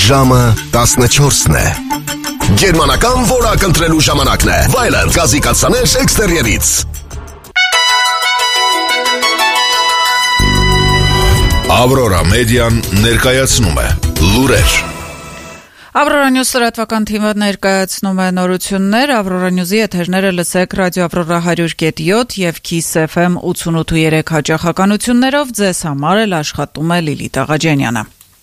Ժամը 14-ն է։ Գերմանական որակ ընտրելու ժամանակն է։ Վայելանդ գազի կաթսաներ էքստերիերից։ Ավրորա մեդիան ներկայացնում է լուրեր։ Ավրորա Նյուզ լրատվական թիմը ներկայացնում է նորություններ։ Ավրորա Նյուզի եթերները լսեք ռադիո Ավրորա 100.7 եւ Kiss FM 88.3 հաճախականություններով։ Ձեզ համար էլ աշխատում է Լիլիթ Աղաջանյանը։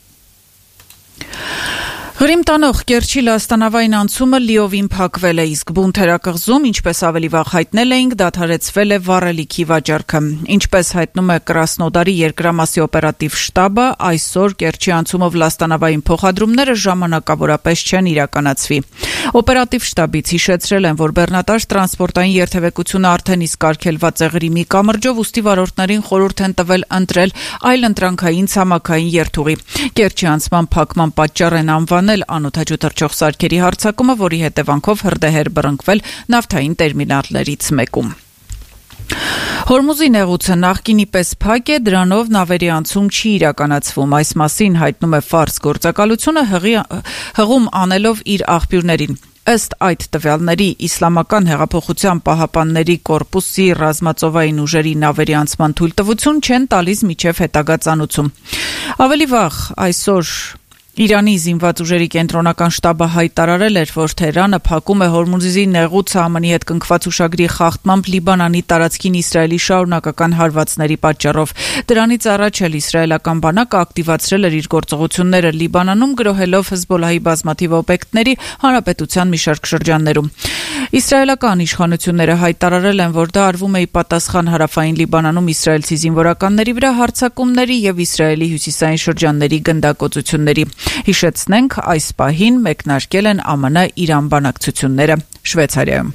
Ղրիմ տանող Կերչի լաստանավային անցումը լիովին փակվել է, իսկ բուն թերակղզում, ինչպես ավելի վաղ հայտնել էինք, դադարեցվել է վառելիքի վաճառքը։ Ինչպես հայտնում է Կրասնոդարի երկրամասի օպերատիվ շտաբը, այսօր Կերչի անցումով լաստանավային փոխադրումները ժամանակավորապես չեն իրականացվի։ Օպերատիվ շտաբից հիշեցրել են, որ բեռնատար տրանսպորտային երթևեկությունը արդեն իսկ արգելված է Ղրիմի կամրջով, ուստի վարորդներին խորհուրդ են տվել ընտրել այլ ընտրանքային ցամաքային երթուղի։ Կերչի անցման փակման պատճառ են անվանել անօդաչու թռչող սարքերի հարձակումը, որի հետևանքով հրդեհեր բռնկվել նավթային տերմինալներից մեկում։ Հորմուզի նեղուցը նախկինի պես փակ է, դրանով նավերի անցում չի իրականացվում։ Այս մասին հայտնում է Ֆարս գործակալությունը հղում անելով իր աղբյուրներին։ Ըստ այդ տվյալների, Իսլամական հեղափոխության պահապանների կորպուսի ռազմածովային ուժերի նավերի անցման թույլտվություն չեն տալիս մինչև հետագա ծանուցում։ Ավելի վաղ այսօր Իրանի զինված ուժերի կենտրոնական շտաբը հայտարարել էր, որ Թեհրանը փակում է Հորմուզի նեղուցը ԱՄՆ-ի հետ կնքված ուշագրի խախտմամբ Լիբանանի տարածքին Իսրայելի շարունակական հարվածների պատճառով։ Դրանից առաջ էլ իսրայելական բանակը ակտիվացրել էր իր գործողությունները Լիբանանում, գրոհելով Հեզբոլլահի բազմաթիվ օբյեկտների հանրապետության մի շարք շրջաններում։ Իսրայելական իշխանությունները հայտարարել են, որ դա արվում է ի պատասխան հարավային Լիբանանում իսրայելցի զինվորականների վրա հարձակումների եւ Իսրայելի հյուսիսային շրջանների գնդակոծությունների։ Հիշեցնենք, այս պահին մեկնարկել են ԱՄՆ-Իրան բանակցությունները Շվեյցարիայում։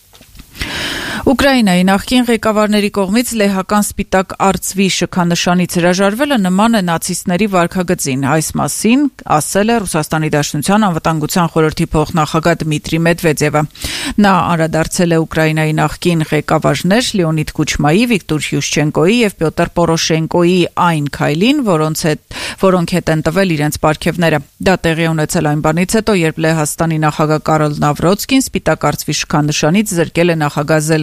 Ուկրաինայի նախկին ղեկավարների կողմից լեհական սպիտակ արծվի շքանշանից հրաժարվելը նման է նացիստների վարքագծին։ Այս մասին ասել է Ռուսաստանի Դաշնության անվտանգության խորհրդի փոխնախագահ Դմիտրի Մեդվեդևը։ Նա անդրադարձել է Ուկրաինայի նախկին ղեկավարներ Լեոնիդ Կուչմայի, Վիկտոր Յուշչենկոյի եւ Պյոտր Պորոշենկոյի այն քայլին, որոնք հետ են տվել իրենց պարգևները։ Դա տեղի ունեցել այն բանից հետո, երբ Լեհաստանի նախագահ Կարլ Նավրոցկին սպիտակ արծվի շքանշանից զրկել է նախագահ